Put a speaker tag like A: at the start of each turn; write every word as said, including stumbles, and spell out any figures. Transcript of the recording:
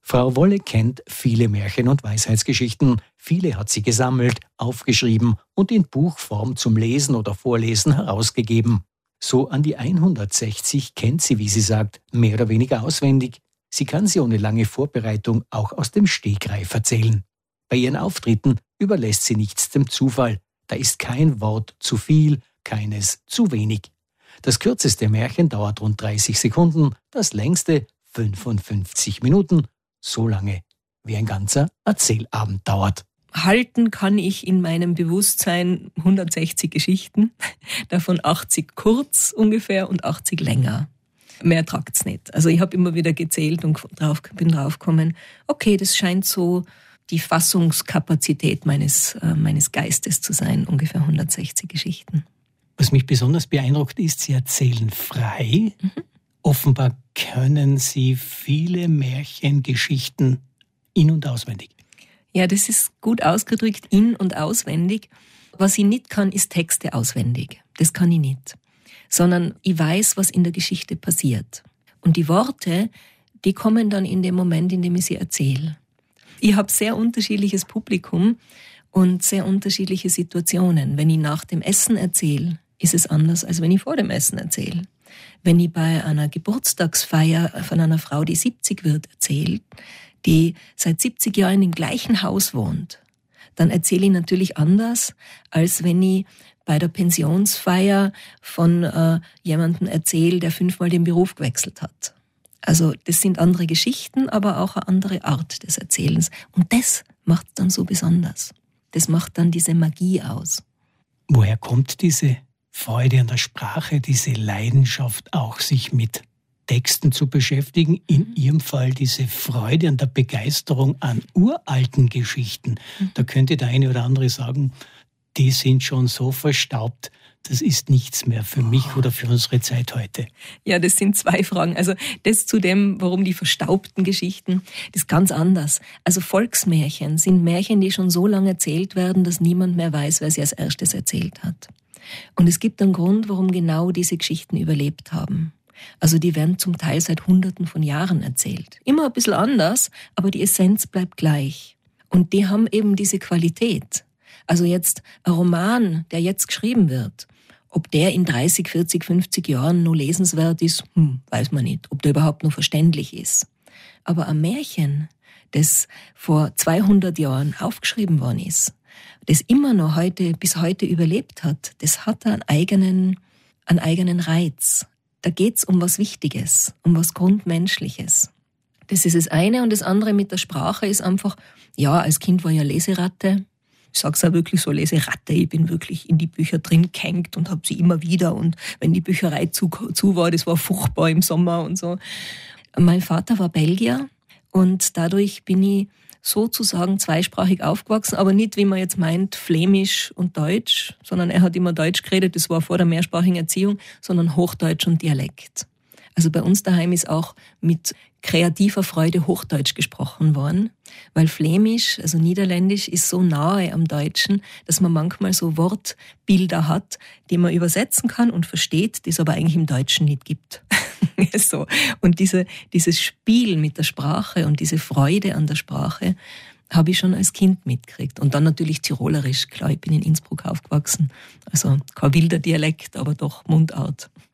A: Frau Wolle kennt viele Märchen und Weisheitsgeschichten. Viele hat sie gesammelt, aufgeschrieben und in Buchform zum Lesen oder Vorlesen herausgegeben. So an die hundertsechzig kennt sie, wie sie sagt, mehr oder weniger auswendig. Sie kann sie ohne lange Vorbereitung auch aus dem Stegreif erzählen. Bei ihren Auftritten überlässt sie nichts dem Zufall. Da ist kein Wort zu viel, keines zu wenig. Das kürzeste Märchen dauert rund dreißig Sekunden, das längste fünfundfünfzig Minuten. So lange, wie ein ganzer Erzählabend dauert.
B: Halten kann ich in meinem Bewusstsein hundertsechzig Geschichten, davon achtzig kurz ungefähr und achtzig länger. Mehr tragt's nicht. Also ich habe immer wieder gezählt und drauf, bin draufgekommen, okay, das scheint so die Fassungskapazität meines, äh, meines Geistes zu sein, ungefähr hundertsechzig Geschichten.
A: Was mich besonders beeindruckt ist, Sie erzählen frei. Mhm. Offenbar können Sie viele Märchengeschichten in- und auswendig.
B: Ja, das ist gut ausgedrückt, in- und auswendig. Was ich nicht kann, ist Texte auswendig. Das kann ich nicht. Sondern ich weiß, was in der Geschichte passiert. Und die Worte, die kommen dann in dem Moment, in dem ich sie erzähle. Ich habe sehr unterschiedliches Publikum und sehr unterschiedliche Situationen. Wenn ich nach dem Essen erzähle, ist es anders, als wenn ich vor dem Essen erzähle. Wenn ich bei einer Geburtstagsfeier von einer Frau, die siebzig wird, erzähle, die seit siebzig Jahren im gleichen Haus wohnt, dann erzähle ich natürlich anders, als wenn ich bei der Pensionsfeier von äh, jemandem erzähle, der fünfmal den Beruf gewechselt hat. Also das sind andere Geschichten, aber auch eine andere Art des Erzählens. Und das macht es dann so besonders. Das macht dann diese Magie aus.
A: Woher kommt diese Freude an der Sprache, diese Leidenschaft, auch sich mit Texten zu beschäftigen? In Ihrem Fall diese Freude an der Begeisterung an uralten Geschichten. Da könnte der eine oder andere sagen, die sind schon so verstaubt, das ist nichts mehr für mich oder für unsere Zeit heute.
B: Ja, das sind zwei Fragen. Also das zu dem, warum die verstaubten Geschichten, das ist ganz anders. Also Volksmärchen sind Märchen, die schon so lange erzählt werden, dass niemand mehr weiß, wer sie als erstes erzählt hat. Und es gibt einen Grund, warum genau diese Geschichten überlebt haben. Also die werden zum Teil seit Hunderten von Jahren erzählt. Immer ein bisschen anders, aber die Essenz bleibt gleich. Und die haben eben diese Qualität. Also jetzt ein Roman, der jetzt geschrieben wird, ob der in dreißig, vierzig, fünfzig Jahren noch lesenswert ist, hm, weiß man nicht. Ob der überhaupt noch verständlich ist. Aber ein Märchen, das vor zweihundert Jahren aufgeschrieben worden ist, das immer noch heute, bis heute überlebt hat, das hat einen eigenen, einen eigenen Reiz. Da geht's um was Wichtiges, um was Grundmenschliches. Das ist das eine. Und das andere mit der Sprache ist einfach, ja, als Kind war ich eine Leseratte. Ich sag's auch wirklich so, Leseratte. Ich bin wirklich in die Bücher drin gehängt und habe sie immer wieder. Und wenn die Bücherei zu, zu war, das war furchtbar im Sommer und so. Mein Vater war Belgier und dadurch bin ich sozusagen zweisprachig aufgewachsen, aber nicht, wie man jetzt meint, Flämisch und Deutsch, sondern er hat immer Deutsch geredet, das war vor der mehrsprachigen Erziehung, sondern Hochdeutsch und Dialekt. Also bei uns daheim ist auch mit kreativer Freude Hochdeutsch gesprochen worden, weil Flämisch, also Niederländisch, ist so nahe am Deutschen, dass man manchmal so Wortbilder hat, die man übersetzen kann und versteht, die es aber eigentlich im Deutschen nicht gibt. So. Und diese, dieses Spiel mit der Sprache und diese Freude an der Sprache habe ich schon als Kind mitgekriegt. Und dann natürlich Tirolerisch, klar, ich bin in Innsbruck aufgewachsen, also kein wilder Dialekt, aber doch Mundart.